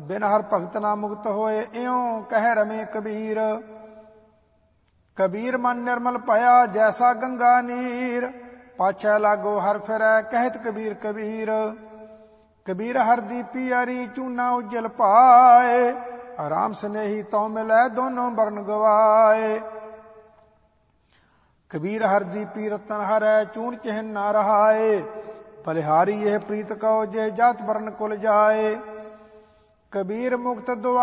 बिन हर भगत ना मुक्त होए, इयों कह रमे कबीर। कबीर मन निर्मल भया, जैसा गंगा नीर, पाछै लागो हर फिरै, कहत कबीर कबीर। कबीर हर दी पियारी, चूना उज्जल पाए, राम स्नेही तो मिलै, दोनों बरन गवाए। कबीर हर दी पी रतन हरै, चून चिहन ना रहाए, बलिहारी यह प्रीत कहो, जे जात बरन कुल जाए। कबीर मुक्त दुआ